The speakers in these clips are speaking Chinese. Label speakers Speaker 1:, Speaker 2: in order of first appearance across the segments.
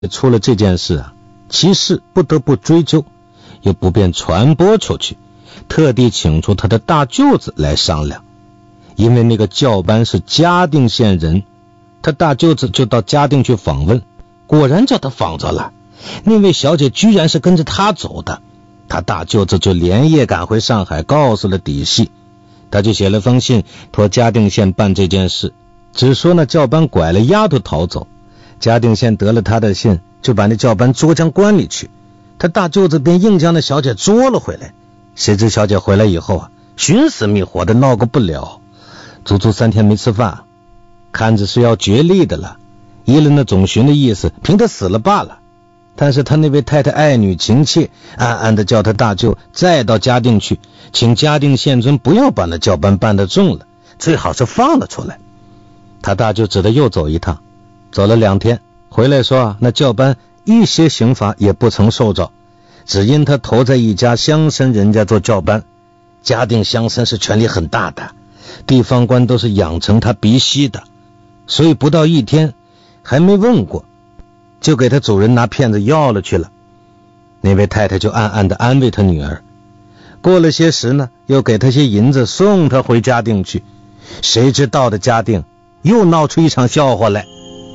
Speaker 1: 出了这件事啊，其事不得不追究，又不便传播出去，特地请出他的大舅子来商量。因为那个教班是嘉定县人，他大舅子就到嘉定去访问，果然叫他访着了，那位小姐居然是跟着他走的。他大舅子就连夜赶回上海，告诉了底细。他就写了封信托嘉定县办这件事，只说那教班拐了丫头逃走。嘉定县得了他的信，就把那教班捉将关里去。他大舅子便硬将那小姐捉了回来。谁知小姐回来以后啊，寻死觅活的闹个不了，足足3天没吃饭，看着是要决力的了。依了那总巡的意思，凭他死了罢了。但是他那位太太爱女情切，暗暗的叫他大舅再到嘉定去，请嘉定县尊不要把那教班办得重了，最好是放了出来。他大舅只得又走一趟，走了2天，回来说啊，那教班一些刑罚也不曾受着，只因他投在一家乡绅人家做教班。嘉定乡绅是权力很大的，地方官都是养成他鼻息的，所以不到1天还没问过，就给他主人拿骗子要了去了。那位太太就暗暗地安慰他女儿，过了些时呢，又给他些银子送他回嘉定去。谁知到的嘉定又闹出一场笑话来。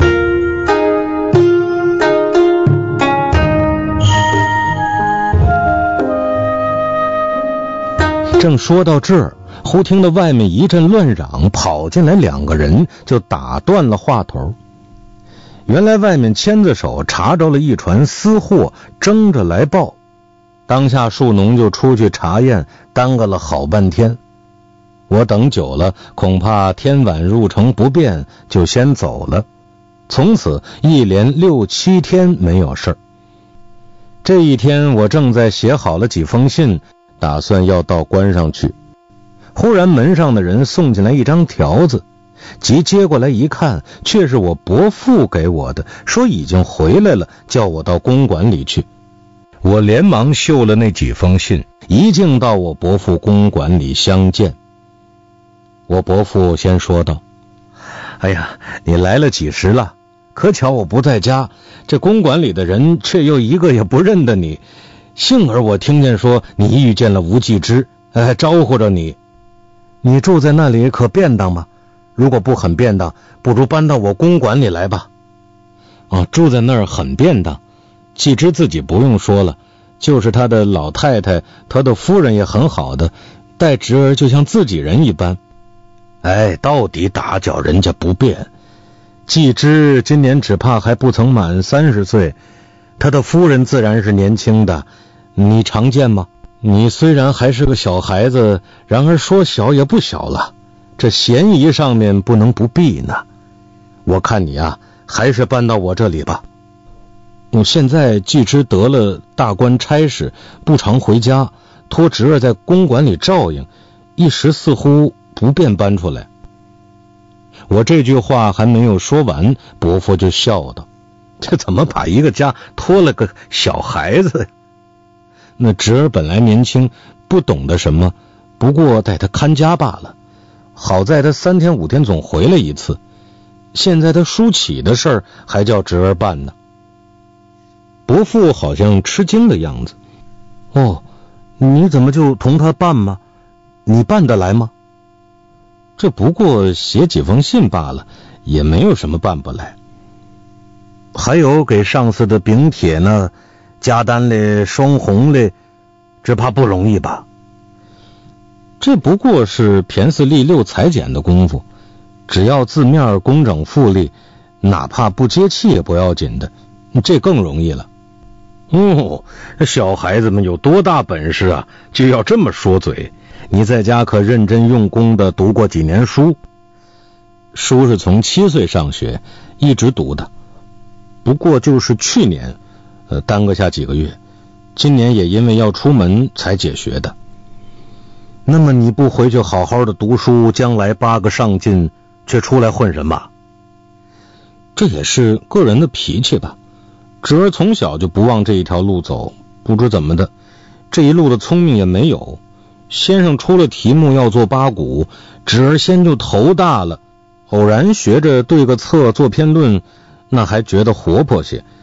Speaker 1: 正说到这儿，忽听到外面一阵乱嚷，跑进来2个人，就打断了话头。原来外面牵着手查着了一船私货，争着来报。当下树农就出去查验，耽搁了好半天。我等久了，恐怕天晚入城不便，就先走了。从此一连6、7天没有事。这一天我正在写好了几封信，打算要到关上去，忽然门上的人送进来一张条子，即接过来一看，却是我伯父给我的，说已经回来了，叫我到公馆里去。我连忙绣了那几封信，一径到我伯父公馆里相见。我伯父先说道：哎呀，你来了几时了？可巧我不在家，这公馆里的人却又一个也不认得你。幸而我听见说你遇见了吴继之，招呼着你。你住在那里可便当吗？如果不很便当，不如搬到我公馆里来吧。住在那儿很便当。继之自己不用说了，就是他的老太太，他的夫人也很好的，待侄儿就像自己人一般。到底打搅人家不便。继之今年只怕还不曾满30岁，他的夫人自然是年轻的，你常见吗？你虽然还是个小孩子，然而说小也不小了，这嫌疑上面不能不避呢。我看你啊，还是搬到我这里吧。现在继之得了大官差事，不常回家，托侄儿在公馆里照应，一时似乎不便搬出来。我这句话还没有说完，伯父就笑道：这怎么把一个家托了个小孩子？那侄儿本来年轻，不懂得什么，不过带他看家罢了。好在他3天5天总回来一次，现在他疏启的事儿还叫侄儿办呢。伯父好像吃惊的样子。你怎么就同他办吗？你办得来吗？这不过写几封信罢了，也没有什么办不来。还有给上司的禀帖呢，加单嘞，双红嘞，只怕不容易吧。这不过是骈4吏6裁剪的功夫，只要字面工整富丽，哪怕不接气也不要紧的，这更容易了。小孩子们有多大本事啊，就要这么说嘴。你在家可认真用功的读过几年书？书是从7岁上学，一直读的。不过就是去年耽搁下几个月，今年也因为要出门才解学的。那么你不回去好好的读书，将来8个上进，却出来混什么？这也是个人的脾气吧。侄儿从小就不往这一条路走，不知怎么的，这一路的聪明也没有。先生出了题目要做八股，侄儿先就头大了，偶然学着对个策做篇论，那还觉得活泼些，